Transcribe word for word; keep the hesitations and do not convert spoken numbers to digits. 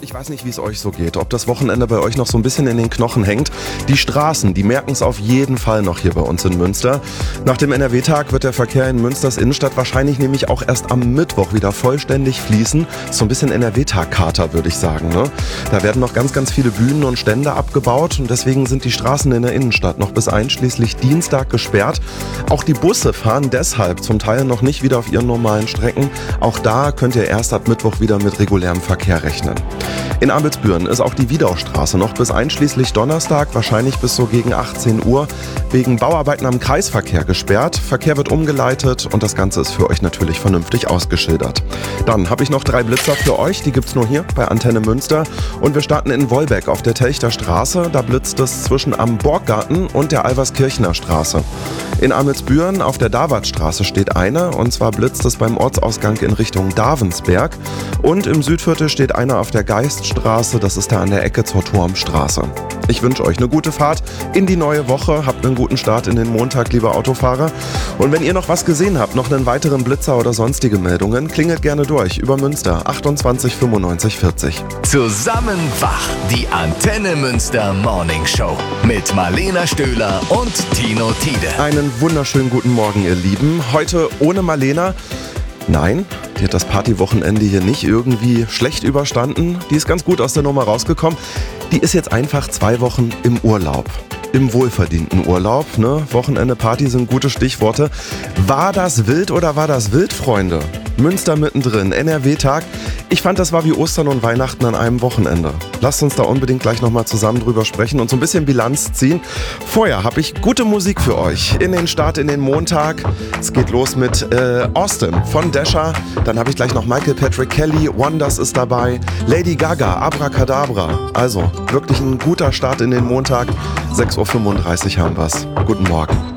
Ich weiß nicht, wie es euch so geht, ob das Wochenende bei euch noch so ein bisschen in den Knochen hängt. Die Straßen, die merken es auf jeden Fall noch hier bei uns in Münster. Nach dem N R W-Tag wird der Verkehr in Münsters Innenstadt wahrscheinlich nämlich auch erst am Mittwoch wieder vollständig fließen. So ein bisschen N R W-Tag-Kater, würde ich sagen. Ne? Da werden noch ganz, ganz viele Bühnen und Stände abgebaut und deswegen sind die Straßen in der Innenstadt noch bis einschließlich Dienstag gesperrt. Auch die Busse fahren deshalb zum Teil noch nicht wieder auf ihren normalen Strecken. Auch da könnt ihr erst ab Mittwoch wieder mit regulärem Verkehr rechnen. In Abelsbüren ist auch die Wiedaustraße noch bis einschließlich Donnerstag, wahrscheinlich bis so gegen achtzehn Uhr, wegen Bauarbeiten am Kreisverkehr gesperrt. Verkehr wird umgeleitet und das Ganze ist für euch natürlich vernünftig ausgeschildert. Dann habe ich noch drei Blitzer für euch, die gibt's nur hier bei Antenne Münster. Und wir starten in Wolbeck auf der Telchter Straße. Da blitzt es zwischen am Borggarten und der Alverskirchener Straße. In Amelsbüren auf der Davartstraße steht einer, und zwar blitzt es beim Ortsausgang in Richtung Davensberg. Und im Südviertel steht einer auf der Geiststraße, das ist da an der Ecke zur Turmstraße. Ich wünsche euch eine gute Fahrt in die neue Woche, habt einen guten Start in den Montag, liebe Autofahrer. Und wenn ihr noch was gesehen habt, noch einen weiteren Blitzer oder sonstige Meldungen, klingelt gerne durch über Münster achtundzwanzig fünfundneunzig vierzig. Zusammen wach, die Antenne Münster Morning Show mit Marlena Stöhler und Tino Tiede. Einen wunderschönen guten Morgen, ihr Lieben. Heute ohne Marlena. Nein, die hat das Partywochenende hier nicht irgendwie schlecht überstanden. Die ist ganz gut aus der Nummer rausgekommen. Die ist jetzt einfach zwei Wochen im Urlaub. Im wohlverdienten Urlaub, ne? Wochenende, Party sind gute Stichworte. War das wild oder war das wild, Freunde? Münster mittendrin, N R W-Tag. Ich fand, das war wie Ostern und Weihnachten an einem Wochenende. Lasst uns da unbedingt gleich nochmal zusammen drüber sprechen und so ein bisschen Bilanz ziehen. Vorher habe ich gute Musik für euch. In den Start, in den Montag. Es geht los mit äh, Austin von Dasher. Dann habe ich gleich noch Michael Patrick Kelly. Wonders ist dabei. Lady Gaga, Abracadabra. Also wirklich ein guter Start in den Montag. sechs Uhr fünfunddreißig haben wir's. Guten Morgen.